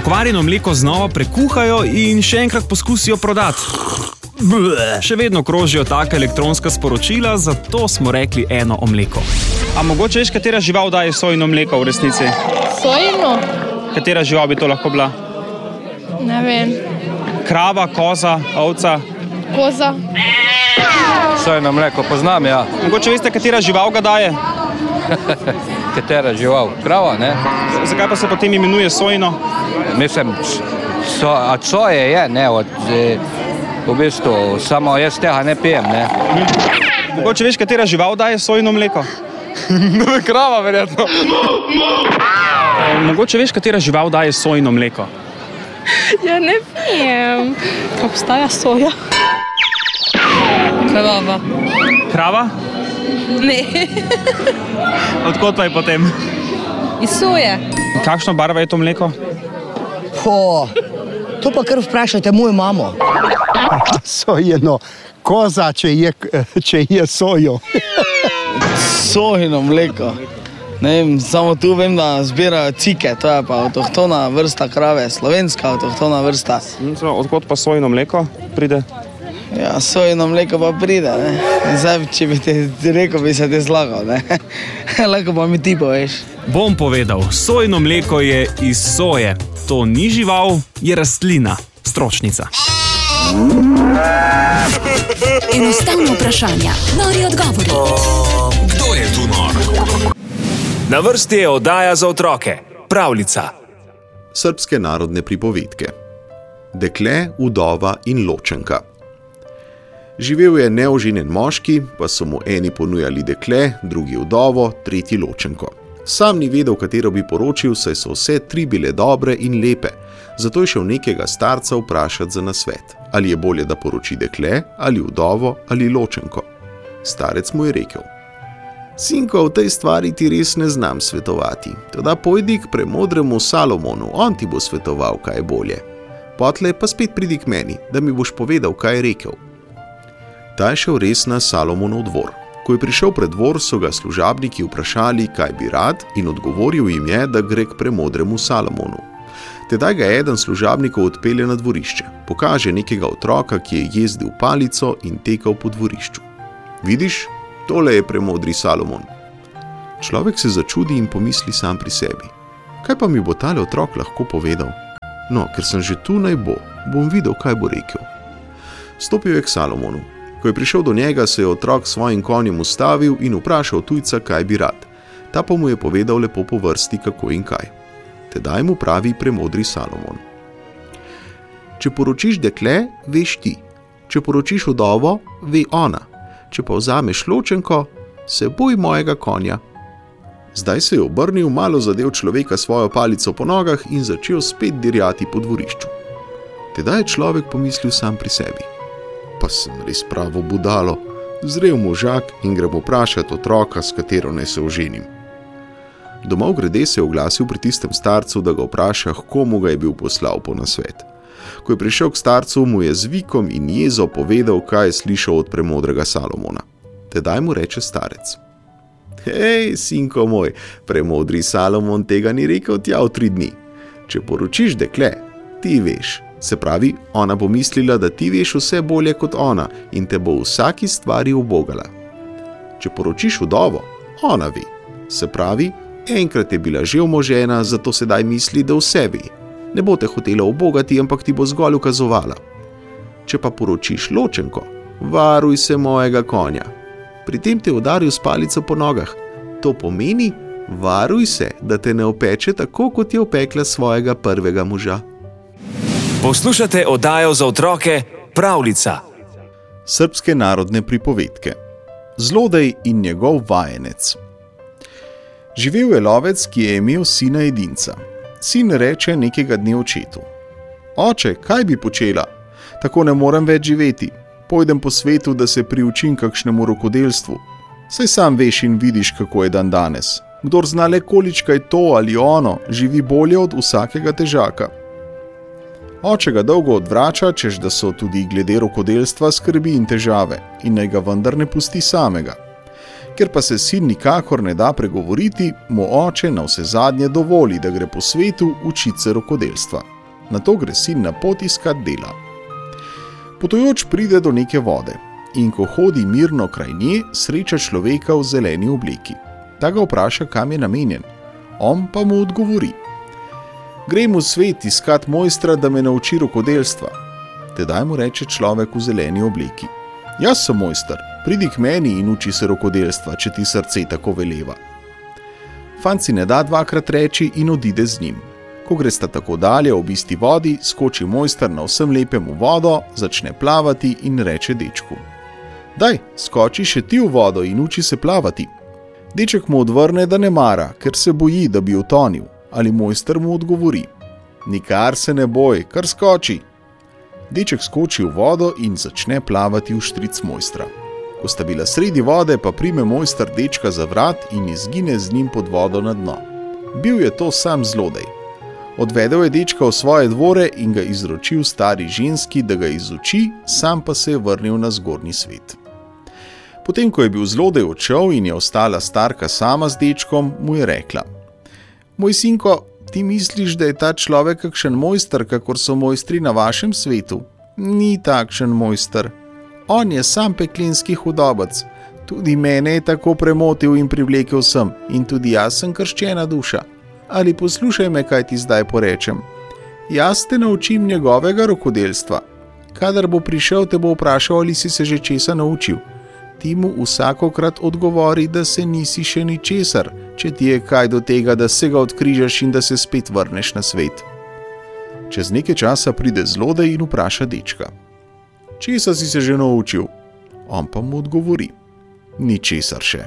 pokvarjeno mleko znova prekuhajo in še enkrat poskusijo prodati. Še vedno krožijo taka elektronska sporočila, zato smo rekli eno o mleku. A mogoče veš, katera žival daje sojino mleko v resnici? Sojino? Katera žival bi to lahko bila? Ne vem. Krava, koza, ovca? Koza? Sojino mleko poznam, ja. Mogoče veste, katera žival ga daje? Katera žival? Krava, ne? Zakaj pa se potem imenuje sojino? Mislim, soje je, ne, v bistvu, samo jaz tega ne pijem, ne. Mogoče veš, katera žival daje sojino mleko? Krava, verjetno. Mogoče veš, katera žival daje sojino mleko? Ja, ne vem. Obstaja soja? Krava. Krava? Ne. Odkot pa je potem? Iz soje. Kakšno barva je to mleko? To pa kar vprašajte mojo mamo. Sojeno, koza, če je sojo. Sojino mleko. Ne vem, samo tu vem, da zbirajo cike, to je pa avtohtona vrsta krave, slovenska avtohtona vrsta. Odkot pa sojino mleko pride? Ja, sojino mleko pa pride, ne. Zdaj, če bi te rekel, bi se te zlagal, ne. Lahko pa mi ti poveš. Bom povedal, sojino mleko je iz soje. To ni žival, je rastlina, stročnica. Enostavno vprašanja, nori odgovori. Kdo je tu nor? Na vrsti je oddaja za otroke, Pravljica. Srbske narodne pripovedke. Dekle, vdova in ločenka. Živel je neoženjen moški, pa so mu eni ponujali dekle, drugi vdovo, tretji ločenko. Sam ni vedel, katero bi poročil, saj so vse tri bile dobre in lepe, zato je šel nekega starca vprašati za nasvet, ali je bolje, da poroči dekle, ali vdovo, ali ločenko. Starec mu je rekel: Sinko, v tej stvari ti res ne znam svetovati, toda pojdi k premodremu Salomonu, on ti bo svetoval, kaj je bolje. Potlej pa spet pridi k meni, da mi boš povedal, kaj je rekel. Ta je šel res na Salomonov dvor. Ko je prišel pred dvor, so ga služabniki vprašali, kaj bi rad, in odgovoril jim je, da gre k premodremu Salomonu. Tedaj ga eden služabnikov odpelje na dvorišče, pokaže nekega otroka, ki je jezdil palico in tekal po dvorišču. Vidiš, tole je premodri Salomon. Človek se začudi in pomisli sam pri sebi: kaj pa mi bo tale otrok lahko povedal? No, ker sem že tu, naj bom videl, kaj bo rekel. Stopil je k Salomonu. Ko je prišel do njega, se je otrok svojim konjem ustavil in vprašal tujca, kaj bi rad. Ta pa mu je povedal lepo po vrsti, kako in kaj. Tedaj mu pravi premodri Salomon: če poročiš dekle, veš ti. Če poročiš vdovo, ve ona. Če pa vzameš ločenko, se boj mojega konja. Zdaj se je obrnil, malo zadel človeka svojo palico po nogah in začel spet dirjati po dvorišču. Tedaj je človek pomislil sam pri sebi: pa sem res pravo budalo, zrel možak in grem vprašati otroka, s katero naj se oženim. Domov grede se je oglasil pri tistem starcu, da ga vpraša, komu ga je bil poslal po nasvet. Ko je prišel k starcu, mu je z vikom in jezo povedal, kaj je slišal od premodrega Salomona. Tedaj mu reče starec: hej, sinko moj, premodri Salomon tega ni rekel tja v 3 dni. Če poročiš dekle, ti veš. Se pravi, ona bo mislila, da ti veš vse bolje kot ona in te bo v vsaki stvari ubogala. Če poročiš vdovo, ona ve. Se pravi, enkrat je bila že omožena, zato sedaj misli, da vse ve. Ne bo te hotela ubogati, ampak ti bo zgolj ukazovala. Če pa poročiš ločenko, varuj se mojega konja. Pri tem te udaril s palico po nogah. To pomeni, varuj se, da te ne opeče tako, kot je opekla svojega prvega moža. Poslušate oddajo za otroke Pravljica. Srbske narodne pripovedke. Zlodej in njegov vajenec. Živel je lovec, ki je imel sina edinca. Sin reče nekega dne očetu: oče, kaj bi počela? Tako ne morem več živeti. Pojdem po svetu, da se priučim kakšnemu rokodelstvu. Saj sam veš in vidiš, kako je dan danes. Kdor zna le količkaj to ali ono, živi bolje od vsakega težaka. Oče ga dolgo odvrača, češ da so tudi glede rokodelstva skrbi in težave in naj ga vendar ne pusti samega. Ker pa se sin nikakor ne da pregovoriti, mu oče na vse zadnje dovoli, da gre po svetu učiti se rokodelstva. nato gre sin na pot iskat dela. Potujoč pride do neke vode in ko hodi mirno kraj nje, sreča človeka v zeleni obleki. Ta ga vpraša, kam je namenjen. On pa mu odgovori: grem v svet iskat mojstra, da me nauči rokodelstva. Tedaj mu reče človek v zeleni obleki: jaz sem mojster, pridi k meni in uči se rokodelstva, če ti srce tako veleva. Fant si ne da dvakrat reči in odide z njim. Ko gresta tako dalje ob isti vodi, skoči mojster na vsem lepem v vodo, začne plavati in reče dečku: daj, skoči še ti v vodo in uči se plavati. Deček mu odvrne, da ne mara, ker se boji, da bi utonil, ali mojster mu odgovori: nikar se ne boj, kar skoči. Deček skoči v vodo in začne plavati v štric mojstra. Ko sta bila sredi vode, pa prime mojster dečka za vrat in izgine z njim pod vodo na dno. Bil je to sam zlodej. Odvedel je dečka v svoje dvore in ga izročil stari ženski, da ga izuči, sam pa se je vrnil na zgornji svet. Potem, ko je bil zlodej odšel in je ostala starka sama z dečkom, mu je rekla: moj sinko, ti misliš, da je ta človek kakšen mojster, kakor so mojstri na vašem svetu? Ni takšen mojster. On je sam peklinski hudobec. Tudi mene je tako premotil in privlekel sem in tudi jaz sem krščena duša. Ali poslušaj me, kaj ti zdaj porečem. Jaz te naučim njegovega rokodelstva. Kadar bo prišel, te bo vprašal, ali si se že česa naučil. Ti mu vsakokrat odgovori, da se nisi še ničesar, če ti je kaj do tega, da se ga odkrižaš in da se spet vrneš na svet. Čez nekaj časa pride zlodej in vpraša dečka: česa si se že naučil? On pa mu odgovori: ničesar še.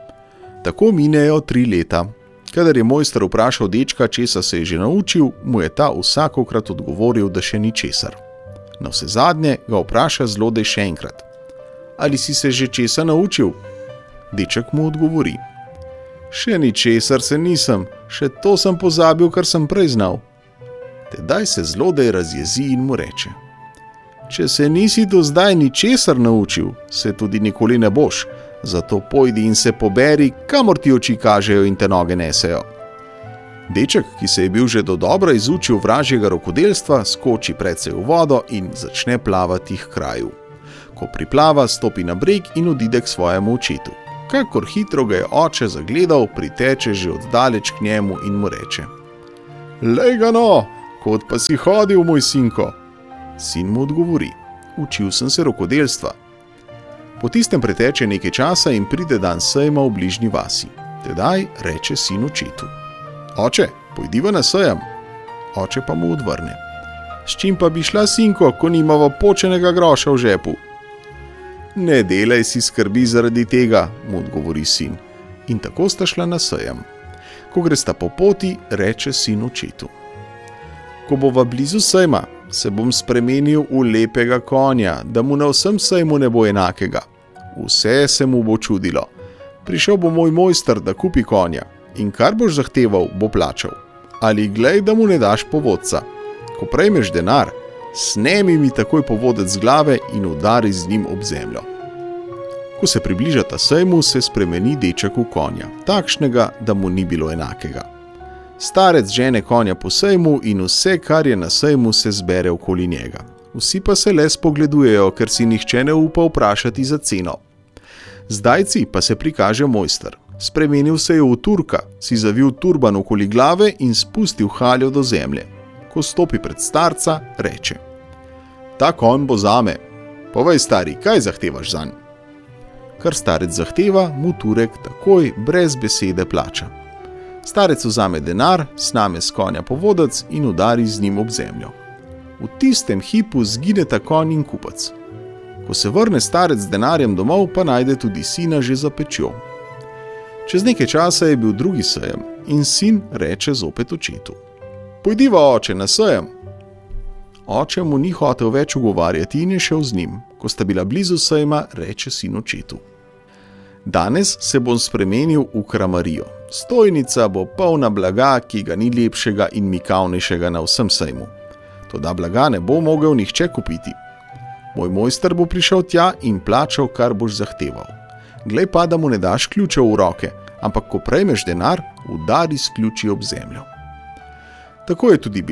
Tako minejo 3 leta. Kadar je mojster vprašal dečka, česa se je že naučil, mu je ta vsakokrat odgovoril, da še ničesar. Navsezadnje ga vpraša zlodej še enkrat: ali si se že česa naučil? Deček mu odgovori: še ničesar se nisem, še to sem pozabil, kar sem prej znal. Tedaj se zlodej razjezi in mu reče: če se nisi do zdaj ničesar naučil, se tudi nikoli ne boš, zato pojdi in se poberi, kamor ti oči kažejo in te noge nesejo. Deček, ki se je bil že dodobra izučil vražjega rokodelstva, skoči precej v vodo in začne plavati k kraju. Ko priplava, stopi na breg in odide k svojemu očetu. Kakor hitro ga je oče zagledal, priteče že oddaleč k njemu in mu reče: lej ga no, kot pa si hodil, moj sinko. Sin mu odgovori: učil sem se rokodelstva. Po tistem preteče nekaj časa in pride dan sejma v bližnji vasi. Tedaj reče sin očetu: oče, pojdiva na sejem. Oče pa mu odvrne: s čim pa bi šla, sinko, ko nimava počenega groša v žepu? Ne delaj si skrbi zaradi tega, mu odgovori sin. In tako sta šla na sejem. Ko gresta po poti, reče sin očetu: ko bova blizu sejma, se bom spremenil v lepega konja, da mu na vsem sejmu ne bo enakega. Vse se mu bo čudilo. Prišel bo moj mojster, da kupi konja, in kar boš zahteval, bo plačal. Ali glej, da mu ne daš povodca. Ko prejmeš denar, snemi mi takoj povodec z glave in udari z njim ob zemljo. Ko se približata sejmu, se spremeni deček v konja, takšnega, da mu ni bilo enakega. Starec žene konja po sejmu in vse, kar je na sejmu, se zbere okoli njega. Vsi pa se le spogledujejo, ker si nihče ne upa vprašati za ceno. Zdajci pa se prikaže mojster. Spremenil se je v Turka, si zavil turban okoli glave in spustil haljo do zemlje. Ko stopi pred starca, reče: ta konj bo zame. Povej, stari, kaj zahtevaš zanj? Kar starec zahteva, mu Turek takoj brez besede plača. Starec vzame denar, sname s konja povodec in udari z njim ob zemljo. V tistem hipu zgineta konj in kupac. Ko se vrne starec z denarjem domov, pa najde tudi sina že za pečjo. Čez nekaj časa je bil drugi sejem in sin reče zopet očetu: pojdiva, oče, na sejem. Oče mu ni hotel več ugovarjati in je šel z njim. Ko sta bila blizu sejma, reče sin očetu: danes se bom spremenil v kramarijo. Stojnica bo polna blaga, ki ga ni lepšega in mikavnejšega na vsem sejmu. Toda blaga ne bo mogel nihče kupiti. Moj mojster bo prišel tja in plačal, kar boš zahteval. Glej pa, da mu ne daš ključev v roke, ampak ko prejmeš denar, udari s ključi ob zemljo. Tako je tudi bilo.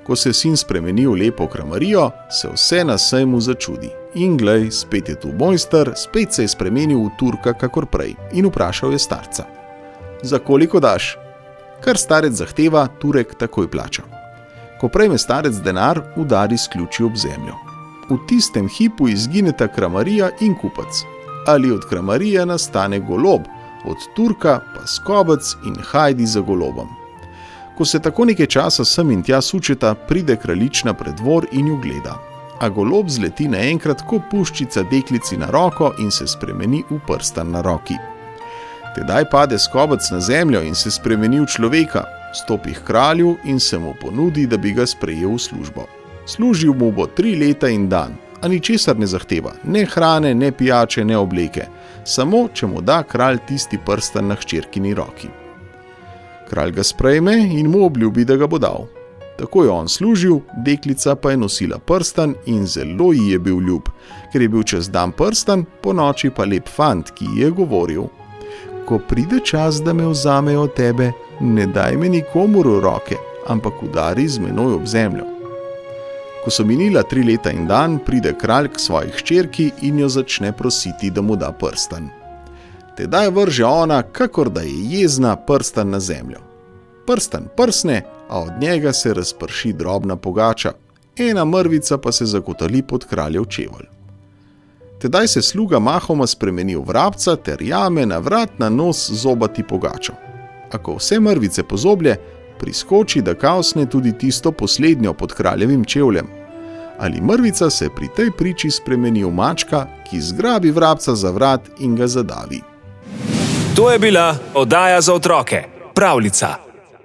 Ko se sin spremeni v lepo kramarijo, se vse na sejmu začudi. In glej, spet je tu mojster, spet se je spremenil v Turka kakor prej in vprašal je starca. Za koliko daš? Kar starec zahteva, Turek takoj plača. Ko prejme starec denar, udari s ključi ob zemljo. V tistem hipu izgineta kramarija in kupac. Ali od kramarije nastane golob, od Turka pa skobec in hajdi za golobom. Ko se tako nekaj časa sem in tja sučeta, pride kraljična pred dvor in ju gleda. A golob zleti naenkrat ko puščica deklici na roko in se spremeni v prstan na roki. Tedaj pade skobec na zemljo in se spremeni v človeka, stopi k kralju in se mu ponudi, da bi ga sprejel v službo. Služil mu bo 3 leta in dan, a ničesar ne zahteva, ne hrane, ne pijače, ne obleke, samo če mu da kralj tisti prstan na hčerkini roki. Kralj ga sprejme in mu obljubi, da ga bo dal. Tako je on služil, deklica pa je nosila prstan in zelo ji je bil ljub, ker je bil čez dan prstan, po noči pa lep fant, ki ji je govoril: Ko pride čas, da me vzamejo od tebe, ne daj me nikomur v roke, ampak udari z menoj ob zemljo. Ko so minila 3 leta in dan, pride kralj k svoji hčerki in jo začne prositi, da mu da prstan. Tedaj vrže ona, kakor da je jezna, prstan na zemljo. Prstan prsne, a od njega se razprši drobna pogača, ena mrvica pa se zakotali pod kraljev čevelj. Tedaj se sluga mahoma spremeni v vrabca ter jame na vrat na nos zobati pogačo. A ko vse mrvice pozoblje, priskoči, da kaosne tudi tisto poslednjo pod kraljevim čevljem. Ali mrvica se pri tej priči spremeni v mačka, ki zgrabi vrabca za vrat in ga zadavi. To je bila oddaja za otroke, Pravljica.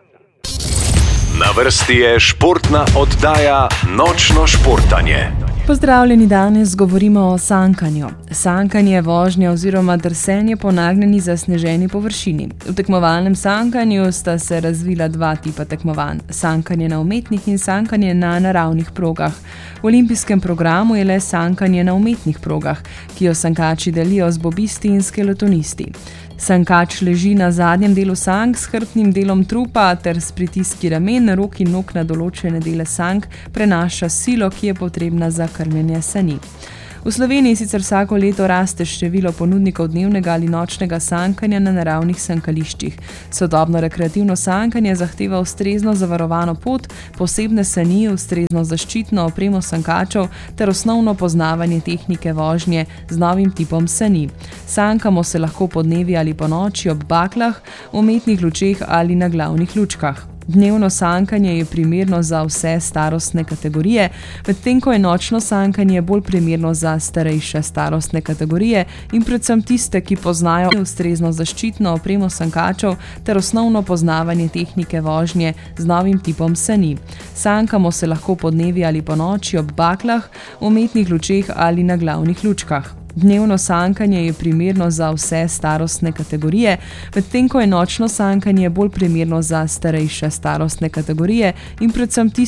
Na vrsti je športna oddaja Nočno športanje. Pozdravljeni, danes govorimo o sankanju. Sankanje je vožnja oziroma drsenje po nagnjeni zasneženi površini. V tekmovalnem sankanju sta se razvila 2 tipa tekmovanj. Sankanje na umetnih in sankanje na naravnih progah. V olimpijskem programu je le sankanje na umetnih progah, ki jo sankači delijo z bobisti in skeletonisti. Sankač leži na zadnjem delu sank s hrbtnim delom trupa ter s pritiski ramen, rok in nog na določene dele sank prenaša silo, ki je potrebna za krmljenje sani. V Sloveniji sicer vsako leto raste število ponudnikov dnevnega ali nočnega sankanja na naravnih sankališčih. Sodobno rekreativno sankanje zahteva ustrezno zavarovano pot, posebne sani, ustrezno zaščitno opremo sankačev ter osnovno poznavanje tehnike vožnje z novim tipom sani. Sankamo se lahko podnevi ali ponoči ob baklah, umetnih lučeh ali na glavnih lučkah. Dnevno sankanje je primerno za vse starostne kategorije, medtem ko je nočno sankanje bolj primerno za starejše starostne kategorije in predvsem tiste, ki poznajo ustrezno zaščitno opremo sankačev ter osnovno poznavanje tehnike vožnje z novim tipom sani. Sankamo se lahko podnevi ali ponoči ob baklah, umetnih lučeh ali na glavnih lučkah. Dnevno sankanje je primerno za vse starostne kategorije, medtem ko je nočno sankanje bolj primerno za starejše starostne kategorije in predvsem tiste,